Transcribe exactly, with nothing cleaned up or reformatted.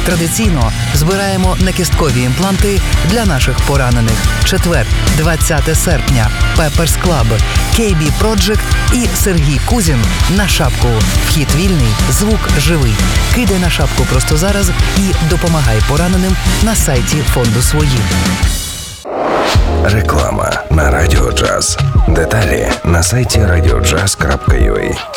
Традиційно збираємо накісткові імпланти для наших поранених. Четвер, двадцяте серпня. Пеперс Клаб, кей бі Project і Сергій Кузін на шапку. Вхід вільний, звук живий. Кидай на шапку просто зараз і допомагай пораненим на сайті фонду «Свої». Реклама на Радіо Джаз. Деталі на сайті радіоджаз крапка ю а.